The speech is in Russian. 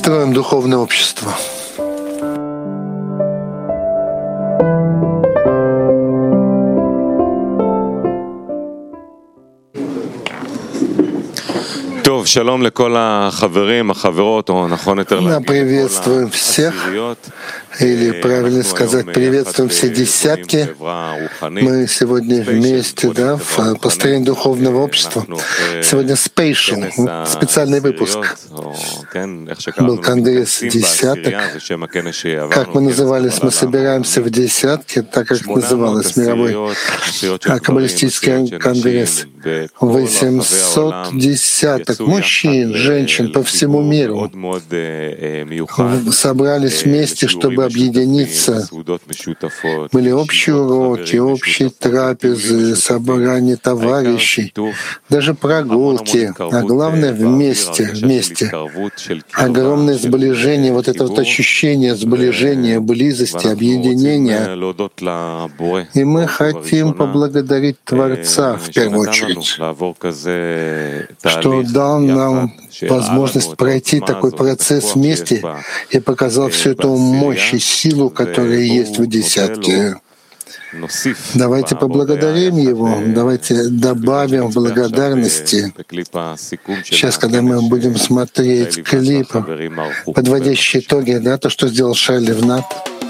Строим духовное общество. Приветствуем всех, или правильно сказать, приветствуем все десятки. Мы сегодня вместе, в построении духовного общества. Сегодня специальный выпуск. Был конгресс десяток. Как мы назывались, мы собираемся в десятки, так как называлось мировой каббалистический конгресс. 800 десяток мужчин, женщин по всему миру собрались вместе, чтобы объединиться. Были общие уроки, общие трапезы, собрания товарищей, даже прогулки, а главное вместе. Огромное сближение, вот это вот ощущение сближения, близости, объединения. И мы хотим поблагодарить Творца в первую очередь, что дал нам возможность пройти такой процесс вместе и показал всю эту мощь и силу, которая есть в десятке. Давайте поблагодарим Его, давайте добавим благодарности. Сейчас, когда мы будем смотреть клип, подводящие итоги, то, что сделал Шай Левнат,